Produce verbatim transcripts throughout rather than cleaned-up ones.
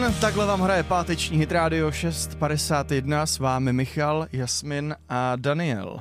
den, takhle vám hraje páteční Hit Radio šest padesát jedna, s vámi Michal, Jasmin a Daniel.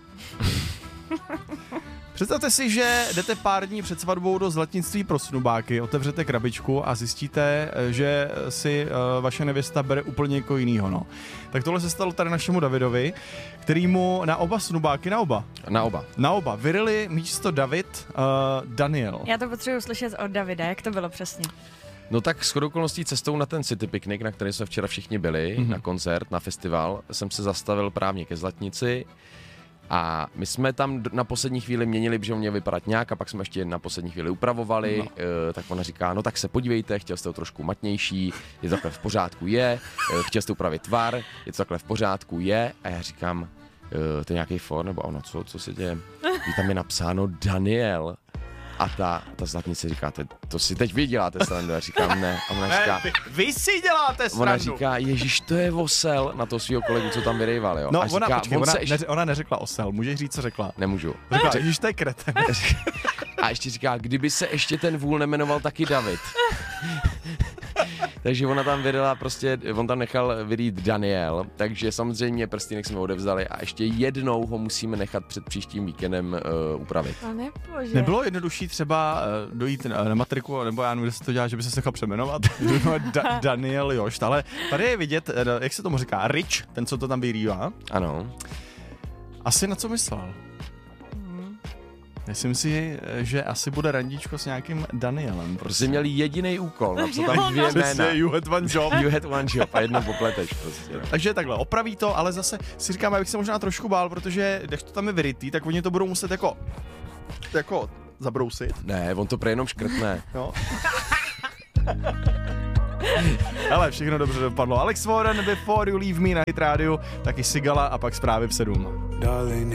Představte si, že jdete pár dní před svatbou do zlatnictví pro snubáky, otevřete krabičku a zjistíte, že si vaše nevěsta bere úplně někoho jinýho. No. Tak tohle se stalo tady našemu Davidovi, kterýmu na oba snubáky, na oba. Na oba. Na oba. Vyrili místo David uh, Daniel. Já to potřebuji slyšet od Davida, jak to bylo přesně. No tak shodou okolností cestou na ten City Picnic, na který jsme včera všichni byli, mm-hmm. na koncert, na festival, jsem se zastavil právě ke Zlatnici. A my jsme tam na poslední chvíli měnili, že on měl vypadat nějak a pak jsme ještě na poslední chvíli upravovali, no. e, tak ona říká, no tak se podívejte, chtěl jste to trošku matnější, je to takhle v pořádku, je, e, chtěl jste upravit tvar, je to takhle v pořádku, je, a já říkám, e, to je nějaký for, nebo ono, co, co se děje, je tam je napsáno Daniel. A ta, ta Zlatnice říká, to si teď vy děláte srandu. Já říkám, ne. A ona říká, vy, vy si děláte srandu. Ona říká, ježiš, to je osel, na toho svýho kolegu, co tam vyrejval, jo. No, a říká, ona, počkej, ona, ještě... neři, ona neřekla osel, můžeš říct, co řekla? Nemůžu. Řekla, ježiš, to je kreten. A ještě říká, kdyby se ještě ten vůl nemenoval taky David. Takže ona tam vydala prostě, on tam nechal vyrít Daniel, takže samozřejmě prstýnek jsme odevzali a ještě jednou ho musíme nechat před příštím víkendem uh, upravit. A nebože. Nebylo jednodušší třeba uh, dojít na, na matriku, nebo já nevím, kde se to dělá, že by se nechal přeměnovat? da, Daniel Jošt, ale tady je vidět, uh, jak se tomu říká, Rich, ten, co to tam vyrývá. Ano. Asi na co myslel? Myslím si, že asi bude randíčko s nějakým Danielem. Prostě měl jediný úkol, napsat tam dvě jména. You had one job. You had one job a jedno popleteš prostě. Takže takhle, opraví to, ale zase si říkám, abych se možná trošku bál, protože když to tam je vyrytý, tak oni to budou muset jako, jako zabrousit. Ne, on to prý jenom škrtne. Jo. Ale všechno dobře dopadlo. Alex Warren, Before You Leave Me na Hit Radio, taky Sigala a pak zprávy v sedm.